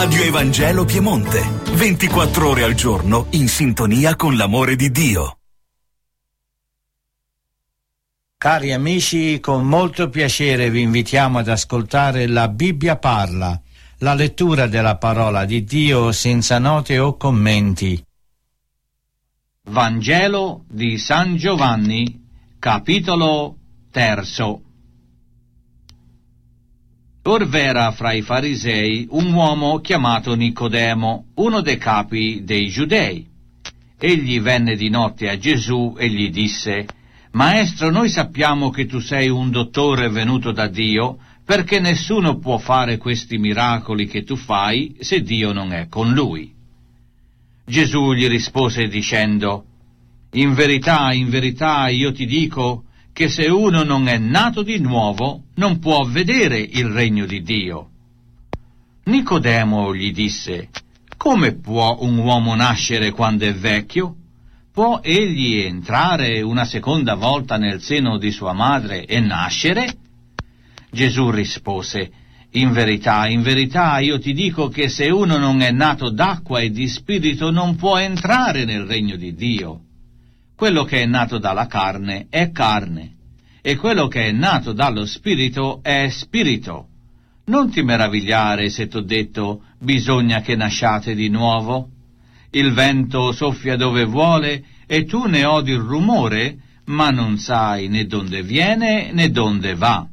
Radio Evangelo Piemonte, 24 ore al giorno in sintonia con l'amore di Dio. Cari amici, con molto piacere vi invitiamo ad ascoltare La Bibbia parla, la lettura della parola di Dio senza note o commenti. Vangelo di San Giovanni, capitolo 3. Or v'era fra i farisei un uomo chiamato Nicodemo, uno dei capi dei Giudei. Egli venne di notte a Gesù e gli disse: Maestro, noi sappiamo che tu sei un dottore venuto da Dio, perché nessuno può fare questi miracoli che tu fai se Dio non è con lui. Gesù gli rispose dicendo: in verità io ti dico che se uno non è nato di nuovo non può vedere il regno di Dio. Nicodemo gli disse: come può un uomo nascere quando è vecchio? Può egli entrare una seconda volta nel seno di sua madre e nascere? Gesù rispose: in verità io ti dico che se uno non è nato d'acqua e di spirito non può entrare nel regno di Dio. Quello che è nato dalla carne è carne, e quello che è nato dallo spirito è spirito. Non ti meravigliare se t'ho detto: bisogna che nasciate di nuovo. Il vento soffia dove vuole e tu ne odi il rumore, ma non sai né donde viene né donde va.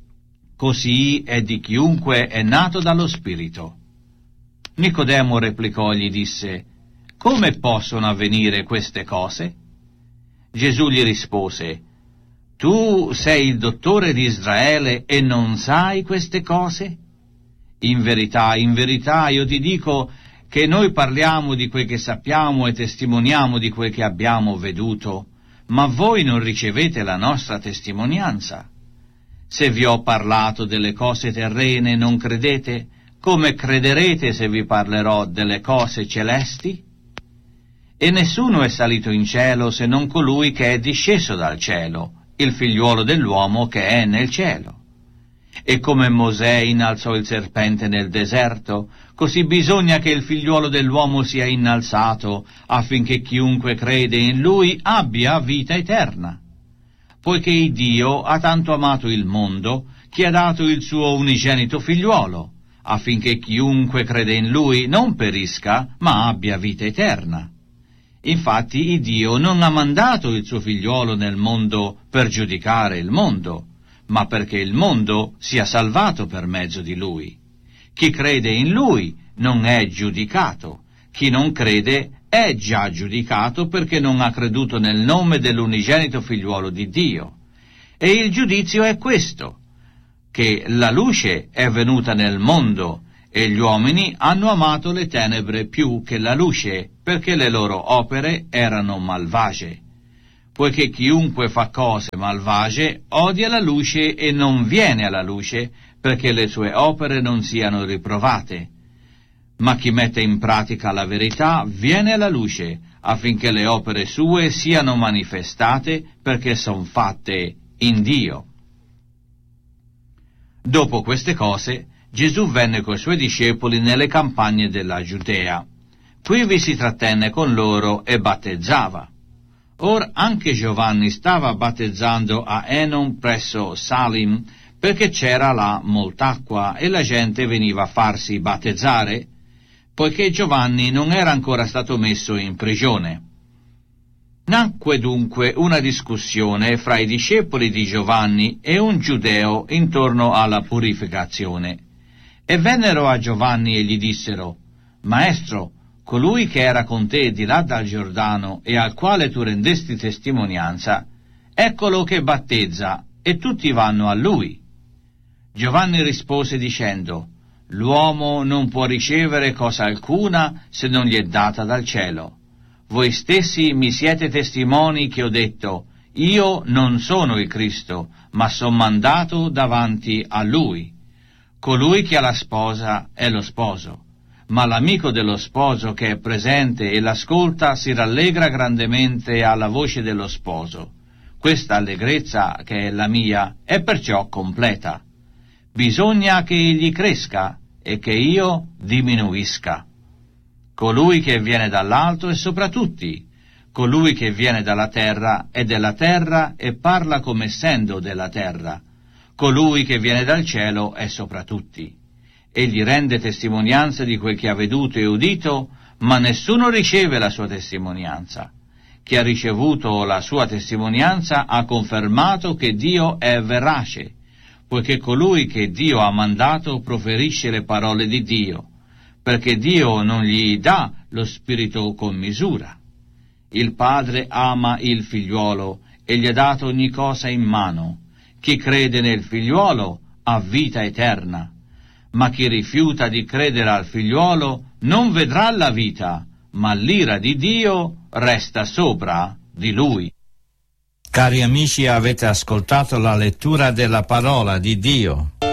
Così è di chiunque è nato dallo spirito. Nicodemo replicò e gli disse: come possono avvenire queste cose? Gesù gli rispose: tu sei il dottore di Israele e non sai queste cose? In verità io ti dico che noi parliamo di quel che sappiamo e testimoniamo di quel che abbiamo veduto, ma voi non ricevete la nostra testimonianza. Se vi ho parlato delle cose terrene e non credete, come crederete se vi parlerò delle cose celesti? E nessuno è salito in cielo se non colui che è disceso dal cielo, il figliuolo dell'uomo che è nel cielo. E come Mosè innalzò il serpente nel deserto, così bisogna che il figliuolo dell'uomo sia innalzato, affinché chiunque crede in lui abbia vita eterna. Poiché Dio ha tanto amato il mondo, che ha dato il suo unigenito figliuolo, affinché chiunque crede in lui non perisca, ma abbia vita eterna. Infatti Dio non ha mandato il suo figliuolo nel mondo per giudicare il mondo, ma perché il mondo sia salvato per mezzo di lui. Chi crede in lui non è giudicato, chi non crede è già giudicato perché non ha creduto nel nome dell'unigenito figliuolo di Dio. E il giudizio è questo, che la luce è venuta nel mondo e gli uomini hanno amato le tenebre più che la luce, perché le loro opere erano malvagie. Poiché chiunque fa cose malvagie odia la luce e non viene alla luce, perché le sue opere non siano riprovate. Ma chi mette in pratica la verità viene alla luce, affinché le opere sue siano manifestate, perché son fatte in Dio. Dopo queste cose, Gesù venne coi suoi discepoli nelle campagne della Giudea. Qui vi si trattenne con loro e battezzava. Or anche Giovanni stava battezzando a Enon presso Salim, perché c'era là molt'acqua e la gente veniva a farsi battezzare, poiché Giovanni non era ancora stato messo in prigione. Nacque dunque una discussione fra i discepoli di Giovanni e un giudeo intorno alla purificazione. E vennero a Giovanni e gli dissero: Maestro, colui che era con te di là dal Giordano e al quale tu rendesti testimonianza, eccolo che battezza, e tutti vanno a lui. Giovanni rispose dicendo: l'uomo non può ricevere cosa alcuna se non gli è data dal cielo. Voi stessi mi siete testimoni che ho detto: io non sono il Cristo, ma son mandato davanti a lui. Colui che ha la sposa è lo sposo, ma l'amico dello sposo che è presente e l'ascolta si rallegra grandemente alla voce dello sposo. Questa allegrezza, che è la mia, è perciò completa. Bisogna che egli cresca e che io diminuisca. Colui che viene dall'alto è sopra tutti, colui che viene dalla terra è della terra e parla come essendo della terra, colui che viene dal cielo è sopra tutti. Egli rende testimonianza di quel che ha veduto e udito, ma nessuno riceve la sua testimonianza. Chi ha ricevuto la sua testimonianza ha confermato che Dio è verace, poiché colui che Dio ha mandato proferisce le parole di Dio, perché Dio non gli dà lo spirito con misura. Il Padre ama il figliuolo e gli ha dato ogni cosa in mano. Chi crede nel figliuolo ha vita eterna, ma chi rifiuta di credere al figliuolo non vedrà la vita, ma l'ira di Dio resta sopra di lui. Cari amici, avete ascoltato la lettura della parola di Dio.